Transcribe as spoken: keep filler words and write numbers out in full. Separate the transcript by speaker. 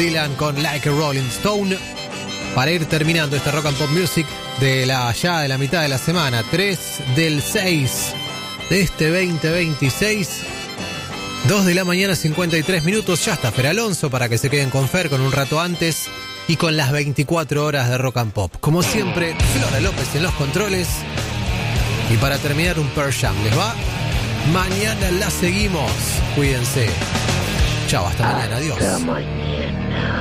Speaker 1: Dylan con Like a Rolling Stone para ir terminando este Rock and Pop Music de la ya de la mitad de la semana, tres del seis de este veinte veintiséis, dos de la mañana, cincuenta y tres minutos. Ya está Fer Alonso para que se queden con Fer con un rato antes y con las veinticuatro horas de Rock and Pop. Como siempre, Flora López en los controles. Y para terminar, un Pearl Jam. ¿Les va? Mañana la seguimos. Cuídense. Chao, hasta mañana. Adiós.
Speaker 2: Hasta mañana.